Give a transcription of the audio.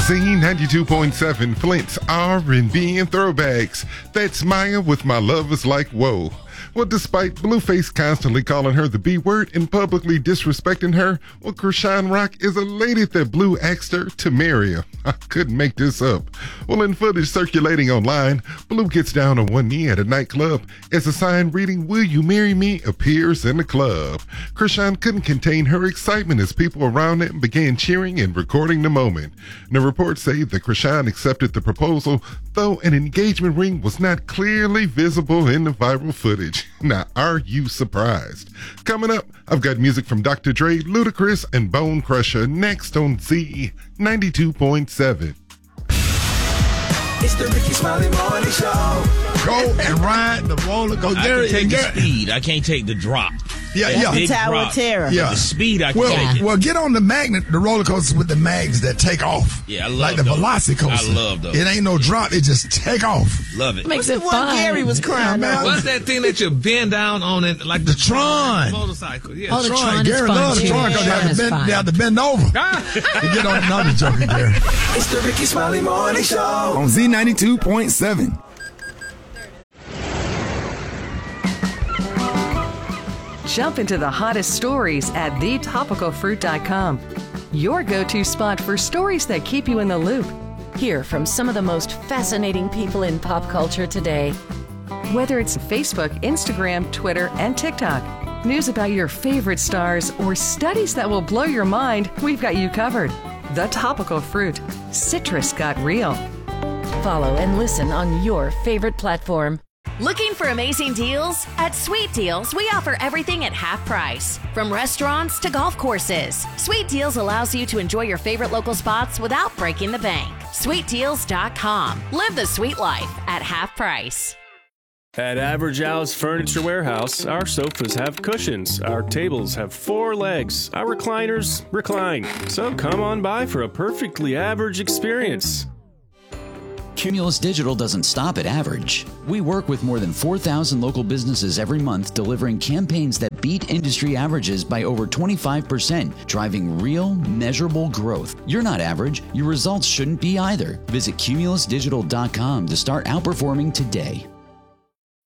Z92.7, Flint's R&B and throwbacks. That's Maya with My Love Is Like Whoa. Well, despite Blueface constantly calling her the B word and publicly disrespecting her, well, Chrisean Rock is elated that Blue asked her to marry him. I couldn't make this up. Well, in footage circulating online, Blue gets down on one knee at a nightclub as a sign reading, "Will you marry me?" appears in the club. Chrisean couldn't contain her excitement as people around him began cheering and recording the moment. The reports say that Chrisean accepted the proposal, though an engagement ring was not clearly visible in the viral footage. Now, are you surprised? Coming up, I've got music from Dr. Dre, Ludacris, and Bone Crusher next on Z92.7. It's the Ricky Smiley Morning Show. Go and ride the roller coaster. I can take the speed. I can't take the drop. Yeah. The Tower of Terror. Yeah. The speed I can take it. Well, get on the magnet, the roller coasters with the mags that take off. Yeah, I love like the those. Velocicoaster. I love those. It ain't no drop. It just take off. Love it. Makes it fun. Gary was crying man. out. What's that thing that you bend down on it like The Tron. motorcycle? Yeah. Oh, the Tron is Gary fun, loves the too. Tron because Tron is they fun. have to bend over. To get on another joke, Gary. It's the Ricky Smiley Morning Show. On Z92.7. Jump into the hottest stories at thetopicalfruit.com. Your go-to spot for stories that keep you in the loop. Hear from some of the most fascinating people in pop culture today. Whether it's Facebook, Instagram, Twitter, and TikTok, news about your favorite stars, or studies that will blow your mind, we've got you covered. The Topical Fruit. Citrus got real. Follow and listen on your favorite platform. Looking for amazing deals? At Sweet Deals, we offer everything at half price. From restaurants to golf courses, Sweet Deals allows you to enjoy your favorite local spots without breaking the bank. SweetDeals.com. Live the sweet life at half price. At Average Al's Furniture Warehouse, our sofas have cushions, our tables have 4 legs, our recliners recline. So come on by for a perfectly average experience. Cumulus Digital doesn't stop at average. We work with more than 4,000 local businesses every month, delivering campaigns that beat industry averages by over 25%, driving real, measurable growth. You're not average. Your results shouldn't be either. Visit cumulusdigital.com to start outperforming today.